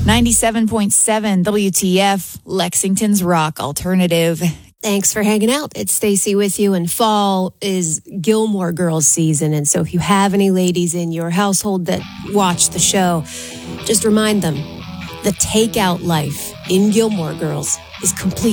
97.7 WTF, Lexington's Rock Alternative. Thanks for hanging out. It's Stacy with you, and fall is Gilmore Girls season. And so if you have any ladies in your household that watch the show, just remind them the takeout life in Gilmore Girls is complete.